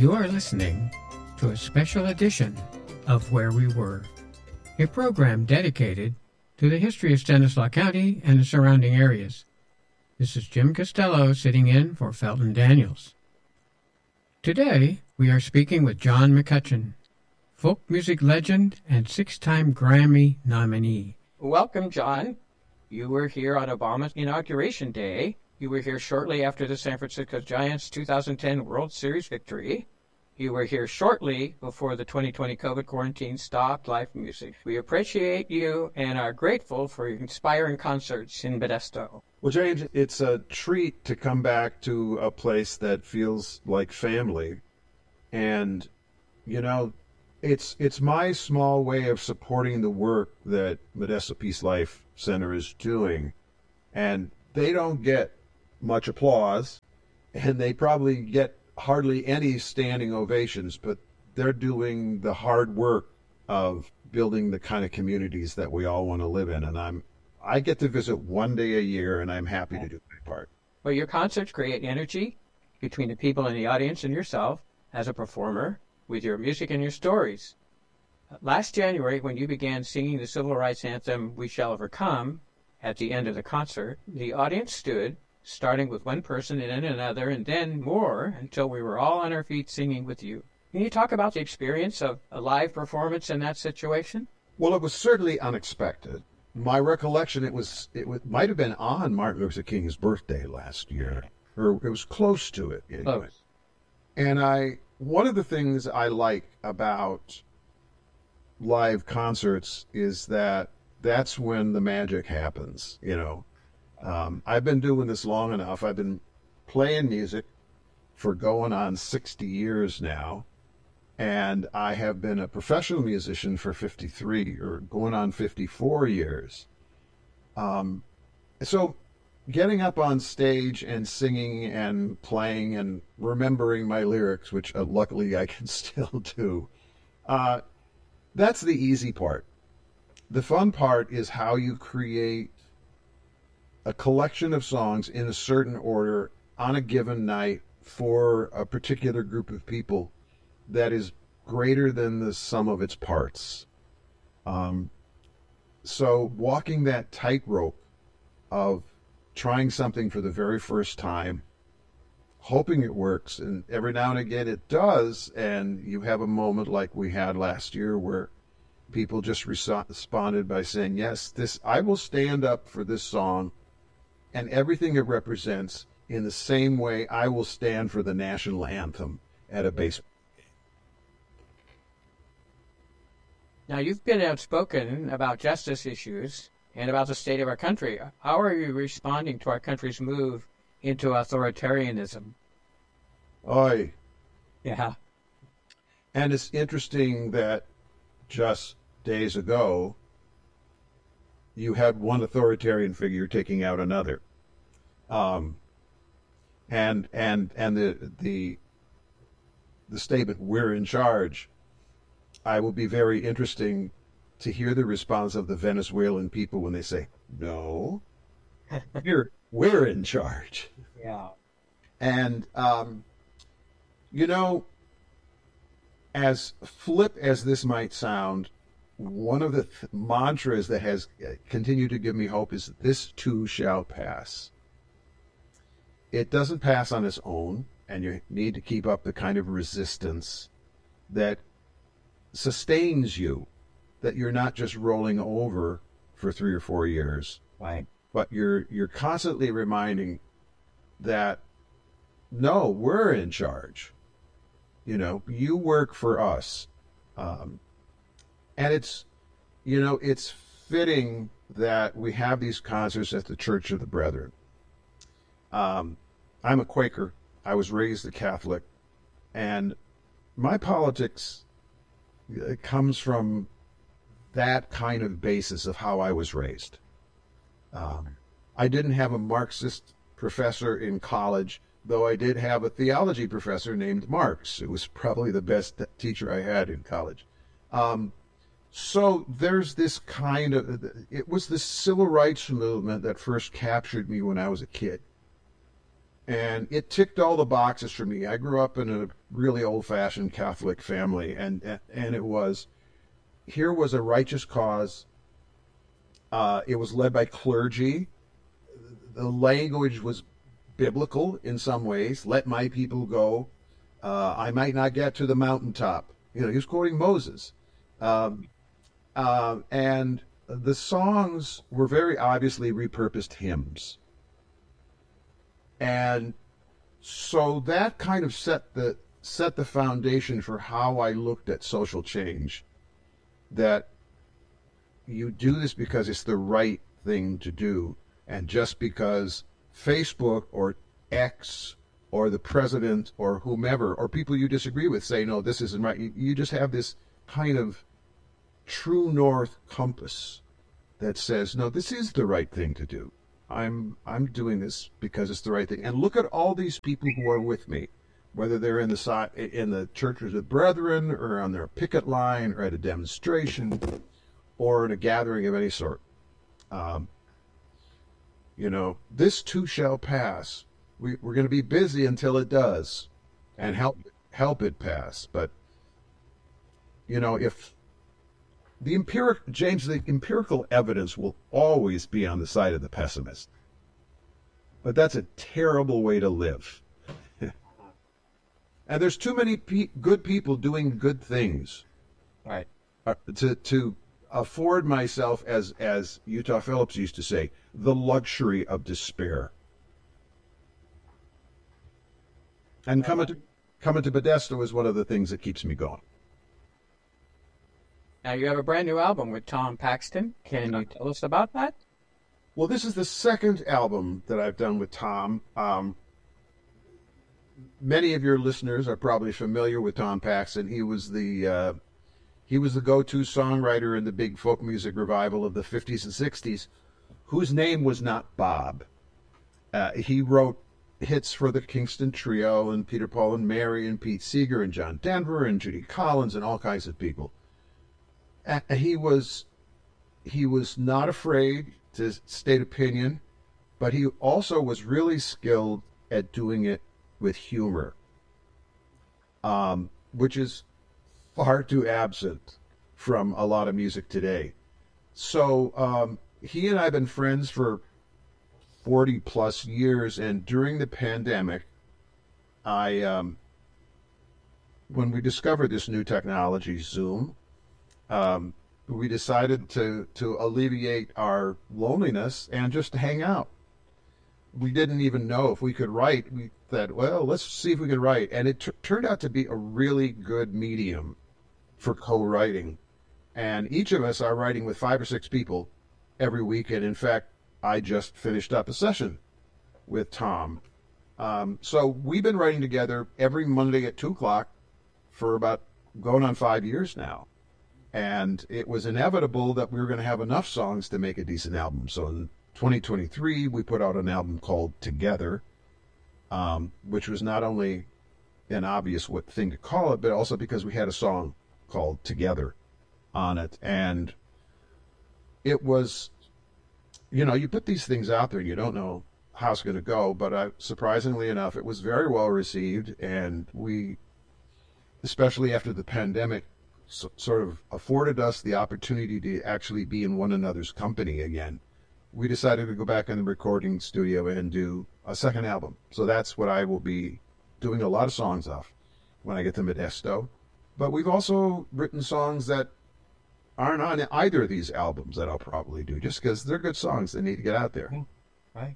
You are listening to a special edition of Where We Were, a program dedicated to the history of Stanislaus County and the surrounding areas. This is Jim Costello sitting in for Felton Daniels. Today, we are speaking with John McCutcheon, folk music legend and six-time Grammy nominee. Welcome, John. You were here on Obama's Inauguration Day. You were here shortly after the San Francisco Giants' 2010 World Series victory. You were here shortly before the 2020 COVID quarantine stopped live music. We appreciate you and are grateful for your inspiring concerts in Modesto. Well, James, it's a treat to come back to a place that feels like family. And, you know, it's my small way of supporting the work that Modesto Peace Life Center is doing. And they don't get much applause, and they probably get hardly any standing ovations, but they're doing the hard work of building the kind of communities that we all want to live in. And I get to visit one day a year, and I'm happy to do my part. Well, your concerts create energy between the people in the audience and yourself as a performer with your music and your stories. Last January, when you began singing the civil rights anthem, We Shall Overcome, at the end of the concert, the audience stood, starting with one person and then another, and then more, until we were all on our feet singing with you. Can you talk about the experience of a live performance in that situation? Well, it was certainly unexpected. My recollection, it might have been on Martin Luther King's birthday last year, or it was close to it. Anyway. Close. And one of the things I like about live concerts is that that's when the magic happens, you know. I've been doing this long enough. I've been playing music for going on 60 years now, and I have been a professional musician for 53 or going on 54 years. So getting up on stage and singing and playing and remembering my lyrics, which luckily I can still do, that's the easy part. The fun part is how you create a collection of songs in a certain order on a given night for a particular group of people that is greater than the sum of its parts. So walking that tightrope of trying something for the very first time, hoping it works, and every now and again it does, and you have a moment like we had last year where people just responded by saying, yes, I will stand up for this song and everything it represents in the same way I will stand for the national anthem at a baseball game. Now, you've been outspoken about justice issues and about the state of our country. How are you responding to our country's move into authoritarianism? Oy. Yeah. And it's interesting that just days ago, you had one authoritarian figure taking out another, and the statement "we're in charge." I will be very interesting to hear the response of the Venezuelan people when they say, "No, we're in charge." Yeah, and you know, as flip as this might sound, one of the mantras that has continued to give me hope is this too shall pass. It doesn't pass on its own, and you need to keep up the kind of resistance that sustains you, that you're not just rolling over for 3 or 4 years, right? But you're constantly reminding that, no, we're in charge. You know, you work for us. And it's fitting that we have these concerts at the Church of the Brethren. I'm a Quaker. I was raised a Catholic. And my politics comes from that kind of basis of how I was raised. I didn't have a Marxist professor in college, though I did have a theology professor named Marx, who was probably the best teacher I had in college. So there's this kind of, it was the civil rights movement that first captured me when I was a kid. And it ticked all the boxes for me. I grew up in a really old-fashioned Catholic family, and it was, here was a righteous cause. It was led by clergy. The language was biblical in some ways. Let my people go. I might not get to the mountaintop. He was quoting Moses. And the songs were very obviously repurposed hymns. And so that kind of set the foundation for how I looked at social change. That you do this because it's the right thing to do, and just because Facebook or X or the president or whomever or people you disagree with say, no, this isn't right. You just have this kind of true north compass that says, no, this is the right thing to do. I'm doing this because it's the right thing. And look at all these people who are with me, whether they're in the churches of brethren or on their picket line or at a demonstration or in a gathering of any sort. This too shall pass. We're going to be busy until it does, and help it pass. But if the empirical evidence will always be on the side of the pessimist. But that's a terrible way to live. And there's too many good people doing good things. Right. To afford myself, as Utah Phillips used to say, the luxury of despair. And coming to Modesto is one of the things that keeps me going. Now you have a brand new album with Tom Paxton. Can you tell us about that? Well, this is the second album that I've done with Tom. Many of your listeners are probably familiar with Tom Paxton. He was the go-to songwriter in the big folk music revival of the 50s and 60s, whose name was not Bob. He wrote hits for the Kingston Trio and Peter, Paul and Mary and Pete Seeger and John Denver and Judy Collins and all kinds of people. He was not afraid to state opinion, but he also was really skilled at doing it with humor, which is far too absent from a lot of music today. So he and I have been friends for 40 plus years, and during the pandemic, when we discovered this new technology, Zoom, we decided to alleviate our loneliness and just hang out. We didn't even know if we could write. We thought, well, let's see if we can write. And it turned out to be a really good medium for co-writing. And each of us are writing with 5 or 6 people every week. And in fact, I just finished up a session with Tom. So we've been writing together every Monday at 2 o'clock for about going on 5 years now. And it was inevitable that we were going to have enough songs to make a decent album. So in 2023, we put out an album called Together, which was not only an obvious thing to call it, but also because we had a song called Together on it. And it was, you put these things out there and you don't know how it's going to go. But surprisingly enough, it was very well received. And we, especially after the pandemic, sort of afforded us the opportunity to actually be in one another's company again. We decided to go back in the recording studio and do a second album. So that's what I will be doing a lot of songs of when I get to Modesto. But we've also written songs that aren't on either of these albums that I'll probably do, just because they're good songs. They need to get out there. Right.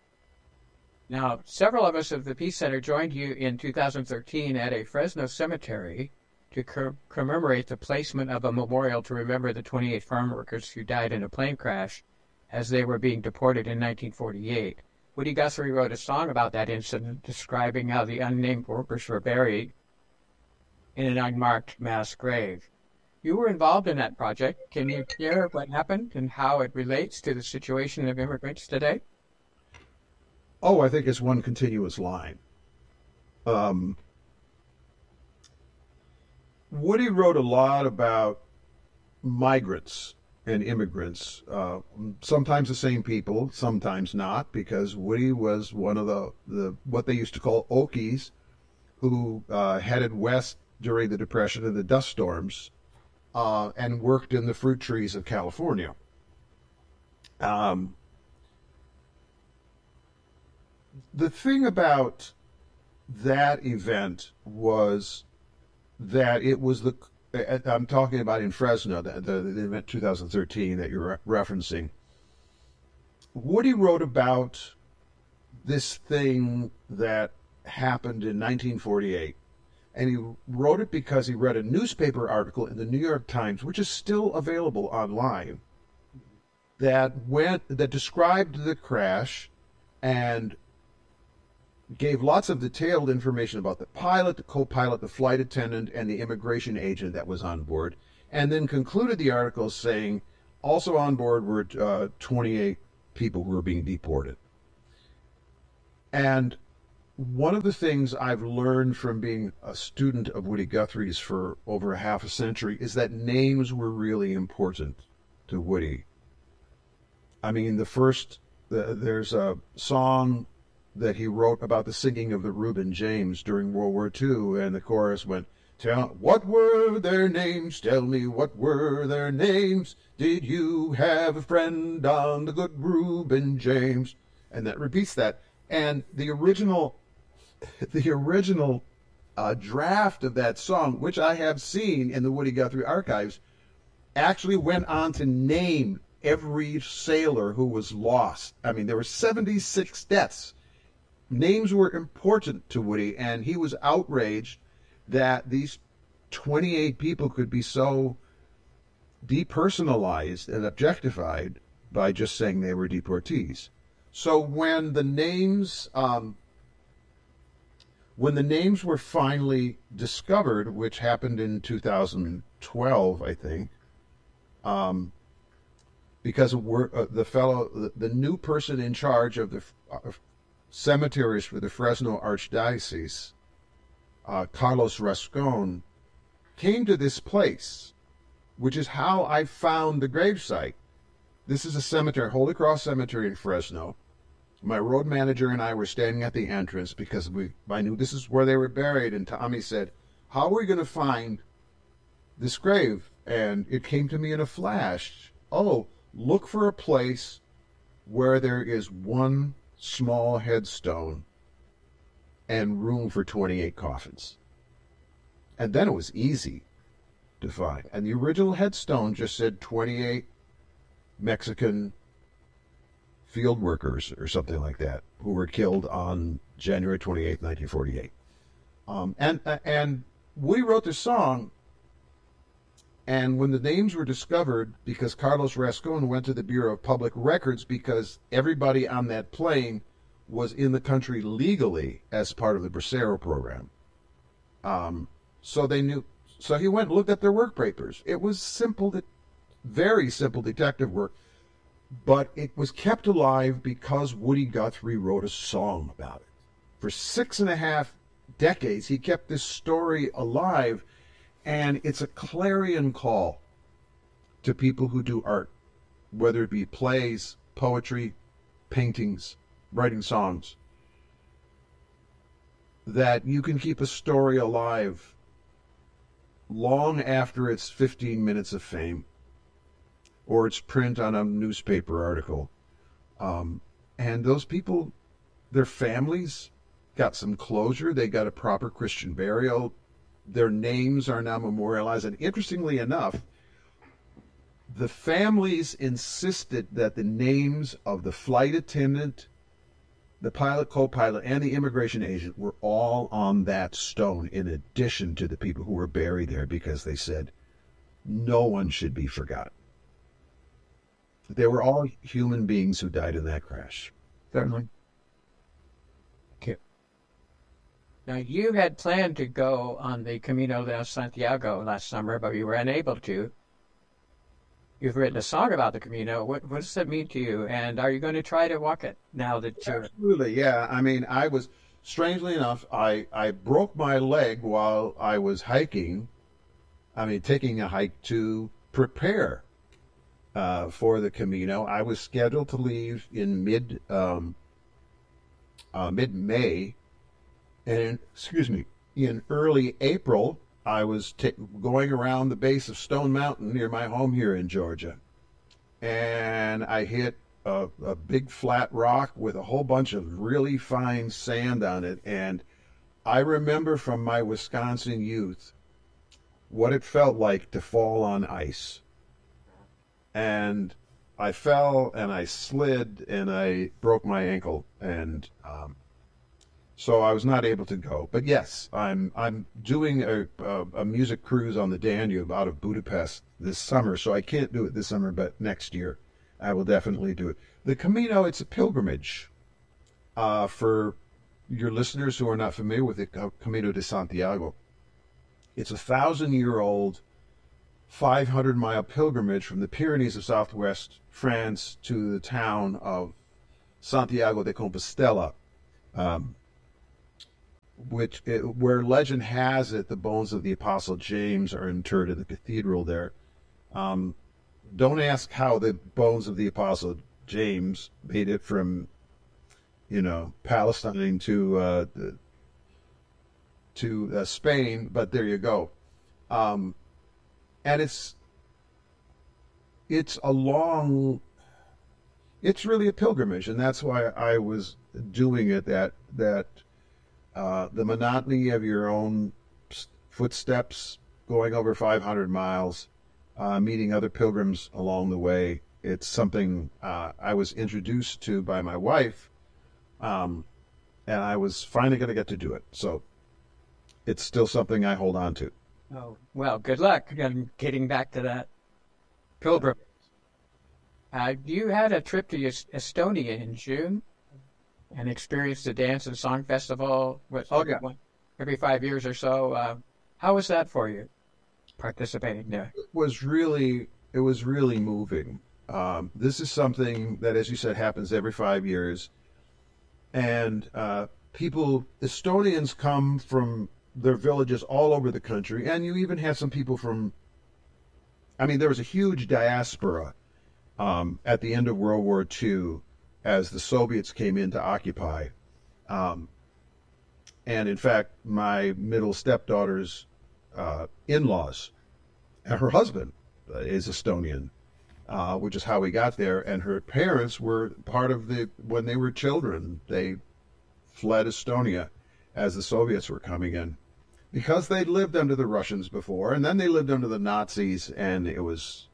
Now, several of us of the Peace Center joined you in 2013 at a Fresno cemetery to commemorate the placement of a memorial to remember the 28 farm workers who died in a plane crash as they were being deported in 1948. Woody Guthrie wrote a song about that incident, describing how the unnamed workers were buried in an unmarked mass grave. You were involved in that project. Can you share what happened and how it relates to the situation of immigrants today? Oh, I think it's one continuous line. Woody wrote a lot about migrants and immigrants, sometimes the same people, sometimes not, because Woody was one of the what they used to call Okies, who headed west during the Depression and the dust storms, and worked in the fruit trees of California. The thing about that event was that it was I'm talking about in Fresno, the event 2013 that you're referencing. Woody wrote about this thing that happened in 1948. And he wrote it because he read a newspaper article in the New York Times, which is still available online, that described the crash and gave lots of detailed information about the pilot, the co-pilot, the flight attendant, and the immigration agent that was on board, and then concluded the article saying also on board were 28 people who were being deported. And one of the things I've learned from being a student of Woody Guthrie's for over a half a century is that names were really important to Woody. I mean, there's a song that he wrote about the sinking of the Reuben James during World War II, and the chorus went, "What were their names? Tell me, what were their names? Did you have a friend on the good Reuben James?" And that repeats that. And the original draft of that song, which I have seen in the Woody Guthrie archives, actually went on to name every sailor who was lost. I mean, there were 76 deaths. Names were important to Woody, and he was outraged that these 28 people could be so depersonalized and objectified by just saying they were deportees. So when the names were finally discovered, which happened in 2012, I think, because the new person in charge of the cemeteries for the Fresno Archdiocese, Carlos Rascon, came to this place, which is how I found the gravesite. This is a cemetery, Holy Cross Cemetery in Fresno. My road manager and I were standing at the entrance because I knew this is where they were buried, and Tommy said, "How are we going to find this grave?" And it came to me in a flash. Oh, look for a place where there is one small headstone and room for 28 coffins. And then it was easy to find. And the original headstone just said 28 Mexican field workers or something like that who were killed on January 28, 1948. And Woody wrote this song, and when the names were discovered, because Carlos Rascon went to the Bureau of Public Records because everybody on that plane was in the country legally as part of the Bracero program. So they knew. So he went and looked at their work papers. It was very simple detective work, but it was kept alive because Woody Guthrie wrote a song about it. For 6.5 decades, he kept this story alive, and it's a clarion call to people who do art, whether it be plays, poetry, paintings, writing songs, that you can keep a story alive long after its 15 minutes of fame or its print on a newspaper article. And those people, their families got some closure. They got a proper Christian burial. Their names are now memorialized. And interestingly enough, the families insisted that the names of the flight attendant, the pilot, co-pilot, and the immigration agent were all on that stone in addition to the people who were buried there, because they said no one should be forgotten. They were all human beings who died in that crash. Certainly. Okay. Now, you had planned to go on the Camino de Santiago last summer, but you were unable to. You've written a song about the Camino. What does that mean to you? And are you going to try to walk it now that you're... Absolutely, yeah. I mean, strangely enough, I broke my leg while I was hiking. I mean, taking a hike to prepare for the Camino. I was scheduled to leave in mid-May, and in early April, I was going around the base of Stone Mountain near my home here in Georgia, and I hit a big flat rock with a whole bunch of really fine sand on it, and I remember from my Wisconsin youth what it felt like to fall on ice. And I fell and I slid and I broke my ankle, and so I was not able to go. But yes, I'm doing a music cruise on the Danube out of Budapest this summer, so I can't do it this summer, but next year I will definitely do it. The Camino, it's a pilgrimage. For your listeners who are not familiar with the Camino de Santiago, it's 1,000-year-old, 500-mile pilgrimage from the Pyrenees of southwest France to the town of Santiago de Compostela, where legend has it the bones of the Apostle James are interred in the cathedral there. Don't ask how the bones of the Apostle James made it from, Palestine to Spain, but there you go. And it's really a pilgrimage, and that's why I was doing it. That the monotony of your own footsteps going over 500 miles, meeting other pilgrims along the way. It's something I was introduced to by my wife, and I was finally going to get to do it. So it's still something I hold on to. Oh, well, good luck getting back to that pilgrimage. You had a trip to Estonia in June and experienced the Dance and Song Festival every 5 years or so. How was that for you, participating there? It was really moving. This is something that, as you said, happens every 5 years. And Estonians come from their villages all over the country. And you even have some people there was a huge diaspora at the end of World War II as the Soviets came in to occupy. And in fact, my middle stepdaughter's in-laws, and her husband is Estonian, which is how we got there. And her parents were part of when they were children, they fled Estonia as the Soviets were coming in, because they'd lived under the Russians before, and then they lived under the Nazis, and it was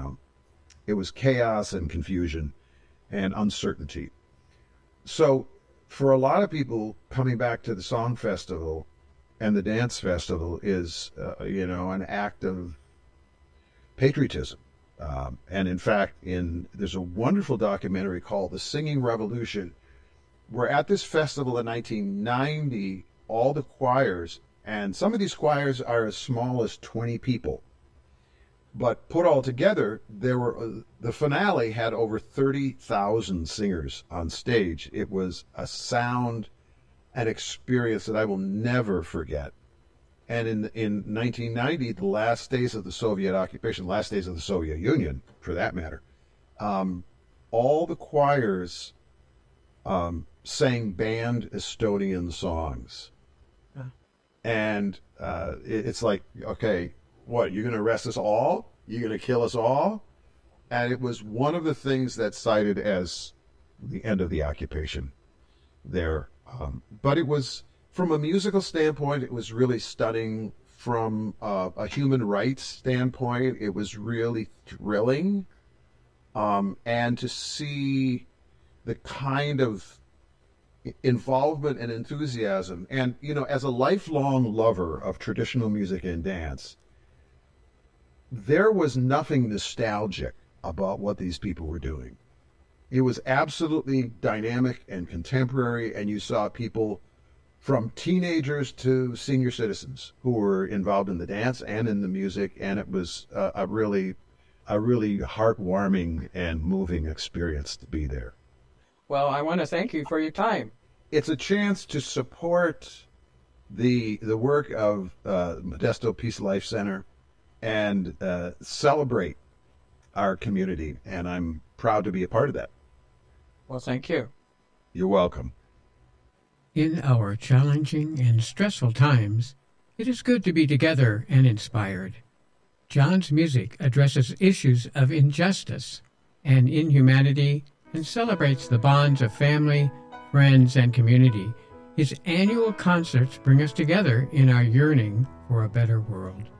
chaos and confusion and uncertainty. So for a lot of people, coming back to the Song Festival and the Dance Festival is, an act of patriotism. And in fact, there's a wonderful documentary called The Singing Revolution, where at this festival in 1990, all the choirs, and some of these choirs are as small as 20 people, but put all together, the finale had over 30,000 singers on stage. It was a sound and experience that I will never forget. And in 1990, the last days of the Soviet occupation, last days of the Soviet Union, for that matter, all the choirs sang banned Estonian songs. And it's like, okay, what, you're going to arrest us all? You're going to kill us all? And it was one of the things that's cited as the end of the occupation there. But it was, from a musical standpoint, it was really stunning. From a human rights standpoint, it was really thrilling. And to see the kind of involvement and enthusiasm. And, as a lifelong lover of traditional music and dance, there was nothing nostalgic about what these people were doing. It was absolutely dynamic and contemporary, and you saw people from teenagers to senior citizens who were involved in the dance and in the music, and it was a really heartwarming and moving experience to be there. Well, I want to thank you for your time. It's a chance to support the work of Modesto Peace Life Center and celebrate our community, and I'm proud to be a part of that. Well, thank you. You're welcome. In our challenging and stressful times, it is good to be together and inspired. John's music addresses issues of injustice and inhumanity and celebrates the bonds of family, friends, and community. His annual concerts bring us together in our yearning for a better world.